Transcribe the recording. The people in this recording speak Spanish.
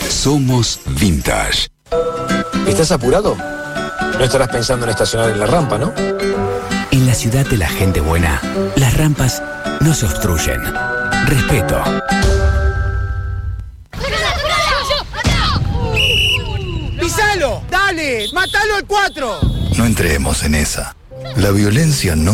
Somos Vintage. ¿Estás apurado? No estarás pensando en estacionar en la rampa, ¿no? En la ciudad de la gente buena, las rampas no se obstruyen. Respeto. ¡Pisalo! ¡Dale! ¡Mátalo al 4! No entremos en esa. La violencia no